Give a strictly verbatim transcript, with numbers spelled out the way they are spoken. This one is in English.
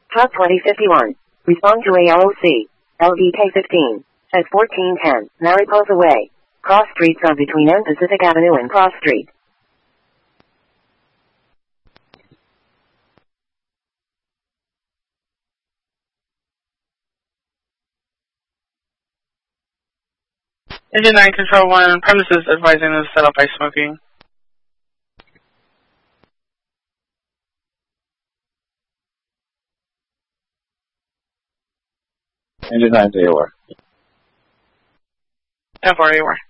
Top twenty fifty-one. Respond to A L O C. L D K fifteen. At fourteen ten. Mariposa Way. Cross Street Sub between N Pacific Avenue and Cross Street. Engine nine, Control one, premises advising is set up by smoking. Engine nine to A O R. ten four A O R.